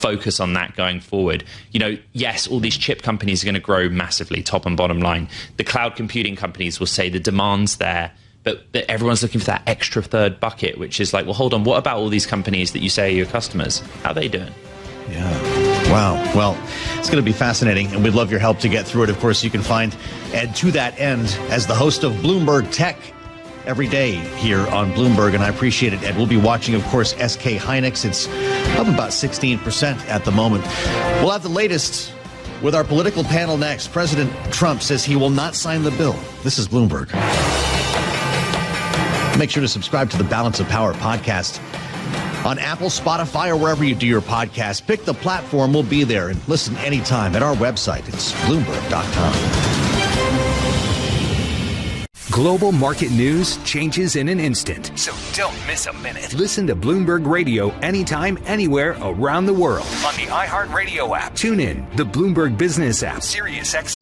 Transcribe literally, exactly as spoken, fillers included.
focus on that going forward. You know, yes, all these chip companies are going to grow massively, top and bottom line. The cloud computing companies will say the demand's there, but everyone's looking for that extra third bucket, which is like, well, hold on, what about all these companies that you say are your customers? How are they doing? Yeah. Wow. Well, it's going to be fascinating, and we'd love your help to get through it. Of course, you can find Ed to that end as the host of Bloomberg Tech every day here on Bloomberg, and I appreciate it, Ed. We'll be watching, of course, S K Hynix. It's up about sixteen percent at the moment. We'll have the latest with our political panel next. President Trump says he will not sign the bill. This is Bloomberg. Make sure to subscribe to the Balance of Power podcast on Apple, Spotify, or wherever you do your podcast. Pick the platform. We'll be there, and listen anytime at our website. It's bloomberg dot com. Global market news changes in an instant. So don't miss a minute. Listen to Bloomberg Radio anytime, anywhere around the world. On the iHeartRadio app. Tune in, the Bloomberg Business app, Sirius X